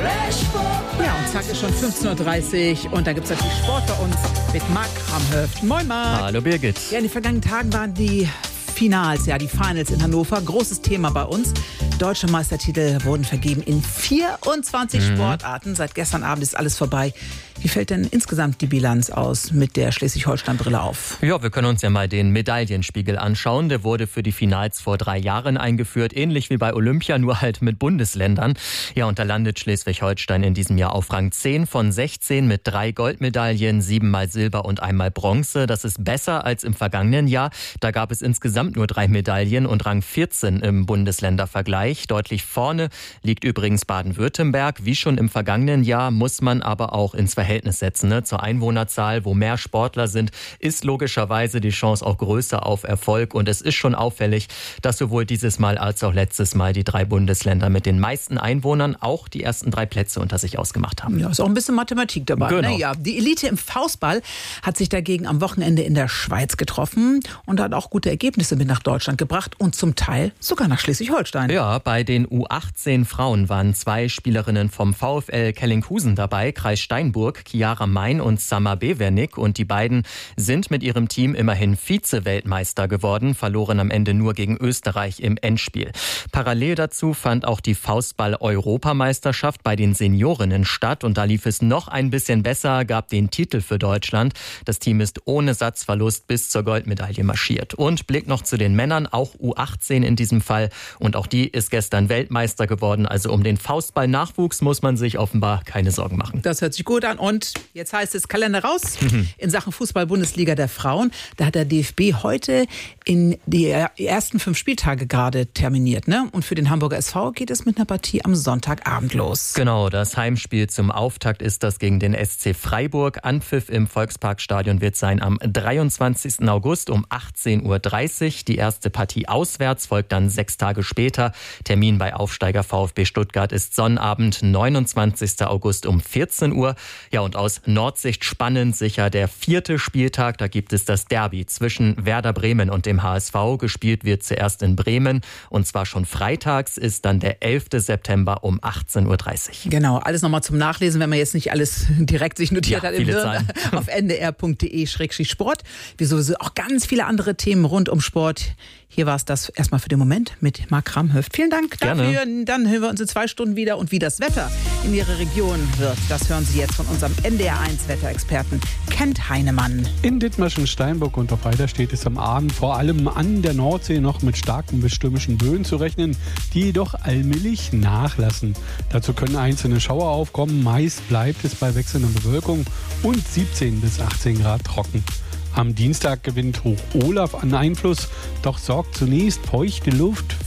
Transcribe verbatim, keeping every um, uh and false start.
Ja, und zack, ist schon fünfzehn Uhr dreißig und da gibt es natürlich Sport bei uns mit Marc Kramhöft. Moin Marc. Hallo Birgit. Ja, in den vergangenen Tagen waren die Finals, ja, die Finals in Hannover. Großes Thema bei uns. Deutsche Meistertitel wurden vergeben in vierundzwanzig mhm. Sportarten. Seit gestern Abend ist alles vorbei. Wie fällt denn insgesamt die Bilanz aus mit der Schleswig-Holstein-Brille auf? Ja, wir können uns ja mal den Medaillenspiegel anschauen. Der wurde für die Finals vor drei Jahren eingeführt, ähnlich wie bei Olympia, nur halt mit Bundesländern. Ja, und da landet Schleswig-Holstein in diesem Jahr auf Rang zehn von sechzehn mit drei Goldmedaillen, siebenmal Silber und einmal Bronze. Das ist besser als im vergangenen Jahr. Da gab es insgesamt nur drei Medaillen und Rang vierzehn im Bundesländervergleich. Deutlich vorne liegt übrigens Baden-Württemberg. Wie schon im vergangenen Jahr muss man aber auch ins Verhältnis setzen. Ne? Zur Einwohnerzahl, wo mehr Sportler sind, ist logischerweise die Chance auch größer auf Erfolg. Und es ist schon auffällig, dass sowohl dieses Mal als auch letztes Mal die drei Bundesländer mit den meisten Einwohnern auch die ersten drei Plätze unter sich ausgemacht haben. Ja, ist auch ein bisschen Mathematik dabei. Genau. Ne? Ja, die Elite im Faustball hat sich dagegen am Wochenende in der Schweiz getroffen und hat auch gute Ergebnisse mit nach Deutschland gebracht und zum Teil sogar nach Schleswig-Holstein. Ja, bei den U achtzehn Frauen waren zwei Spielerinnen vom VfL Kellinghusen dabei, Kreis Steinburg, Chiara Mein und Summer Bevernick. Und die beiden sind mit ihrem Team immerhin Vize-Weltmeister geworden, verloren am Ende nur gegen Österreich im Endspiel. Parallel dazu fand auch die Faustball-Europameisterschaft bei den Seniorinnen statt. Und da lief es noch ein bisschen besser, gab den Titel für Deutschland. Das Team ist ohne Satzverlust bis zur Goldmedaille marschiert. Und Blick noch zu den Männern, auch U achtzehn in diesem Fall. Und auch die ist gestern Weltmeister geworden. Also um den Faustball-Nachwuchs muss man sich offenbar keine Sorgen machen. Das hört sich gut an. Und jetzt heißt es Kalender raus in Sachen Fußball-Bundesliga der Frauen. Da hat der D F B heute in die ersten fünf Spieltage gerade terminiert. Ne? Und für den Hamburger S V geht es mit einer Partie am Sonntagabend los. Genau, das Heimspiel zum Auftakt ist das gegen den S C Freiburg. Anpfiff im Volksparkstadion wird sein am dreiundzwanzigsten August um achtzehn Uhr dreißig. Die erste Partie auswärts folgt dann sechs Tage später. Termin bei Aufsteiger VfB Stuttgart ist Sonnabend, neunundzwanzigsten August um vierzehn Uhr. Ja, und aus Nordsicht spannend sicher der vierte Spieltag. Da gibt es das Derby zwischen Werder Bremen und dem H S V. Gespielt wird zuerst in Bremen und zwar schon freitags, ist dann der elften September um achtzehn Uhr dreißig. Genau, alles nochmal zum Nachlesen, wenn man jetzt nicht alles direkt sich notiert ja, hat im Hirn, auf n d r punkt d e slash sport. Wie sowieso auch ganz viele andere Themen rund um Sport. Hier war es das erstmal für den Moment mit Marc Kramhöft. Vielen Dank dafür. Gerne. Dann hören wir uns in zwei Stunden wieder. Und wie das Wetter in Ihrer Region wird, das hören Sie jetzt von unserem N D R eins Wetterexperten Kent Heinemann. In Dithmarschen, Steinburg und auf Weiter steht es am Abend vor allem an der Nordsee noch mit starken bis stürmischen Böen zu rechnen, die jedoch allmählich nachlassen. Dazu können einzelne Schauer aufkommen. Meist bleibt es bei wechselnder Bewölkung und siebzehn bis achtzehn Grad trocken. Am Dienstag gewinnt Hoch Olaf an Einfluss, doch sorgt zunächst feuchte Luft